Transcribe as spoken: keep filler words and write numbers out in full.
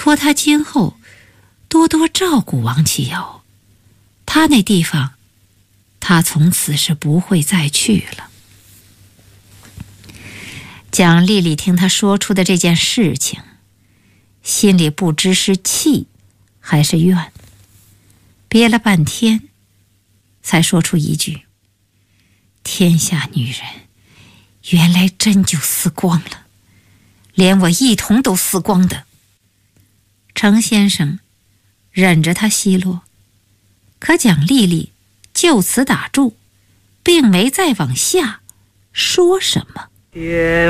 托他今后多多照顾王启尧，他那地方他从此是不会再去了。蒋丽丽听他说出的这件事情，心里不知是气还是怨，憋了半天才说出一句：天下女人原来真就死光了，连我一同都死光的。程先生忍着他奚落，可蒋丽丽就此打住，并没再往下说什么。